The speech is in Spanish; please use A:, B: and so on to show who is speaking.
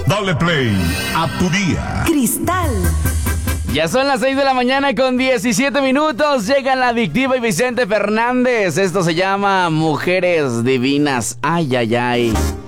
A: Dale play a tu día.
B: Cristal.
C: Ya son las 6 de la mañana con 17 minutos. Llega la adictiva y Vicente Fernández. Esto se llama Mujeres Divinas. Ay, ay, ay.